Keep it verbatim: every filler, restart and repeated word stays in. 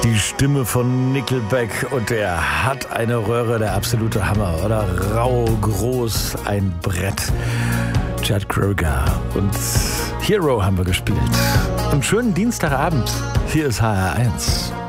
Die Stimme von Nickelback und der hat eine Röhre, der absolute Hammer, oder? Rau, groß, ein Brett. Chad Kroeger und Hero haben wir gespielt. Und schönen Dienstagabend. Hier ist H R eins.